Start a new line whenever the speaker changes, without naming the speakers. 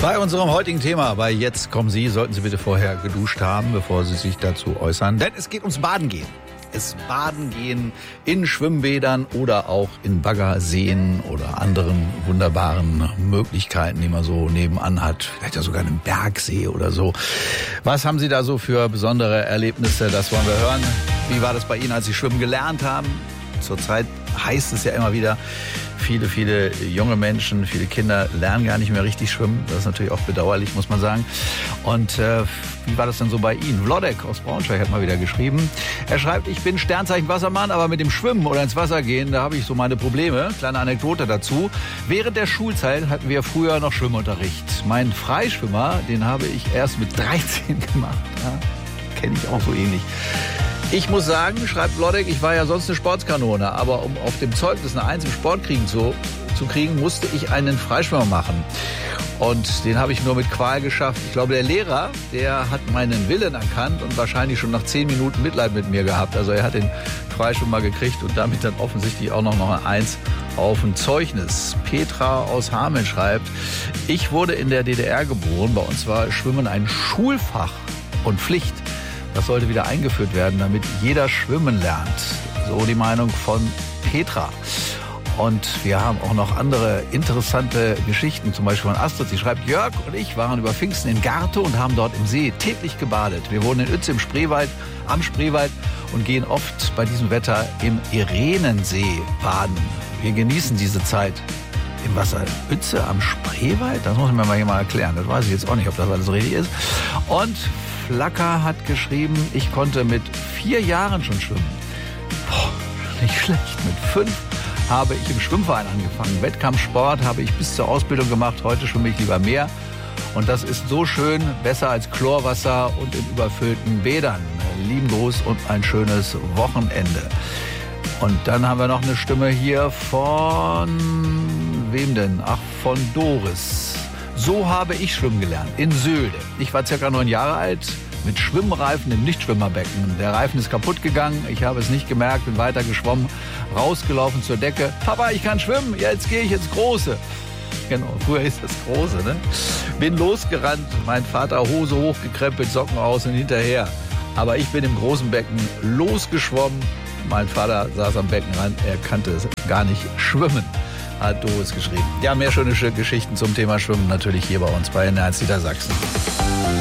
Bei unserem heutigen Thema, bei Jetzt kommen Sie, sollten Sie bitte vorher geduscht haben, bevor Sie sich dazu äußern. Denn es geht ums Baden gehen. Es Baden gehen in Schwimmbädern oder auch in Baggerseen oder anderen wunderbaren Möglichkeiten, die man so nebenan hat. Vielleicht ja sogar einen Bergsee oder so. Was haben Sie da so für besondere Erlebnisse? Das wollen wir hören. Wie war das bei Ihnen, als Sie schwimmen gelernt haben? Zurzeit heißt es ja immer wieder, viele junge Menschen, viele Kinder lernen gar nicht mehr richtig schwimmen. Das ist natürlich auch bedauerlich, muss man sagen. Und wie war das denn so bei Ihnen? Vlodek aus Braunschweig hat mal wieder geschrieben. Er schreibt, ich bin Sternzeichen Wassermann, aber mit dem Schwimmen oder ins Wasser gehen, da habe ich so meine Probleme. Kleine Anekdote dazu. Während der Schulzeit hatten wir früher noch Schwimmunterricht. Meinen Freischwimmer, den habe ich erst mit 13 gemacht. Ja, kenne ich auch so ähnlich. Ich muss sagen, schreibt Vlodek, ich war ja sonst eine Sportskanone, aber um auf dem Zeugnis eine 1 im Sport zu kriegen, musste ich einen Freischwimmer machen. Und den habe ich nur mit Qual geschafft. Ich glaube, der Lehrer, der hat meinen Willen erkannt und wahrscheinlich schon nach 10 Minuten Mitleid mit mir gehabt. Also er hat den Freischwimmer gekriegt und damit dann offensichtlich auch noch eine 1 auf ein Zeugnis. Petra aus Hameln schreibt, ich wurde in der DDR geboren. Bei uns war Schwimmen ein Schulfach und Pflicht. Das sollte wieder eingeführt werden, damit jeder schwimmen lernt. So die Meinung von Petra. Und wir haben auch noch andere interessante Geschichten, zum Beispiel von Astrid. Sie schreibt, Jörg und ich waren über Pfingsten in Garte und haben dort im See täglich gebadet. Wir wohnen in Uetze am Spreewald und gehen oft bei diesem Wetter im Irenensee baden. Wir genießen diese Zeit im Wasser. Uetze am Spreewald? Das muss man mir mal erklären. Das weiß ich jetzt auch nicht, ob das alles richtig ist. Und Flacker hat geschrieben, ich konnte mit 4 Jahren schon schwimmen. Boah, nicht schlecht. Mit 5 habe ich im Schwimmverein angefangen. Wettkampfsport habe ich bis zur Ausbildung gemacht. Heute schwimme ich lieber Meer. Und das ist so schön, besser als Chlorwasser und in überfüllten Bädern. Lieben Gruß und ein schönes Wochenende. Und dann haben wir noch eine Stimme hier von wem denn? Ach, von Doris. So habe ich schwimmen gelernt, in Sölde. Ich war ca. 9 Jahre alt, mit Schwimmreifen im Nichtschwimmerbecken. Der Reifen ist kaputt gegangen, ich habe es nicht gemerkt, bin weiter geschwommen, rausgelaufen zur Decke. Papa, ich kann schwimmen, jetzt gehe ich ins Große. Genau, früher ist das Große, ne? Bin losgerannt, mein Vater Hose hochgekrempelt, Socken aus und hinterher. Aber ich bin im großen Becken losgeschwommen. Mein Vater saß am Beckenrand, er kannte es gar nicht schwimmen. Hat Doris geschrieben. Ja, mehr schöne Geschichten zum Thema Schwimmen natürlich hier bei uns bei NRZ Niedersachsen.